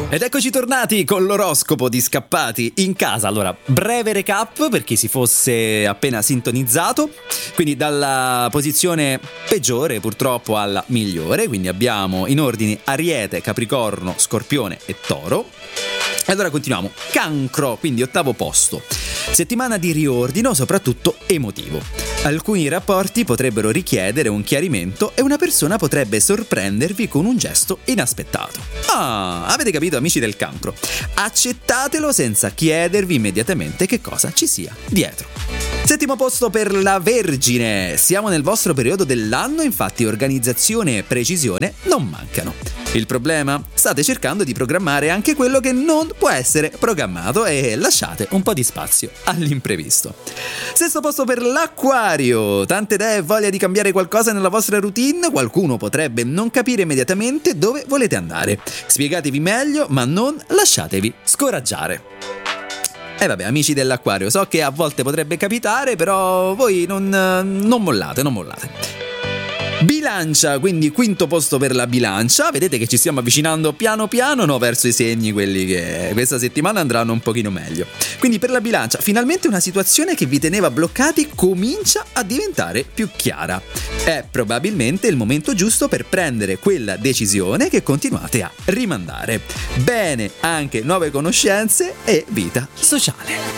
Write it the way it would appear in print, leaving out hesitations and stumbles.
Ed eccoci tornati con l'oroscopo di Scappati in casa. Allora, breve recap per chi si fosse appena sintonizzato. Quindi dalla posizione peggiore purtroppo alla migliore. Quindi abbiamo in ordine Ariete, Capricorno, Scorpione e Toro. E allora continuiamo. Cancro, quindi 8° posto. Settimana di riordino, soprattutto emotivo. Alcuni rapporti potrebbero richiedere un chiarimento e una persona potrebbe sorprendervi con un gesto inaspettato. Ah, avete capito, amici del Cancro? Accettatelo senza chiedervi immediatamente che cosa ci sia dietro. 7° posto per la Vergine. Siamo nel vostro periodo dell'anno, infatti organizzazione e precisione non mancano. Il problema? State cercando di programmare anche quello che non può essere programmato e lasciate un po' di spazio all'imprevisto. 6° posto per l'Acquario. Tante idee e voglia di cambiare qualcosa nella vostra routine, qualcuno potrebbe non capire immediatamente dove volete andare. Spiegatevi meglio, ma non lasciatevi scoraggiare. E vabbè, amici dell'Acquario, so che a volte potrebbe capitare, però voi non mollate. Bilancia, quindi 5° posto per la Bilancia. Vedete che ci stiamo avvicinando piano piano verso i segni, quelli che questa settimana andranno un pochino meglio. Quindi per la Bilancia, finalmente una situazione che vi teneva bloccati comincia a diventare più chiara. È probabilmente il momento giusto per prendere quella decisione che continuate a rimandare. Bene, anche nuove conoscenze e vita sociale.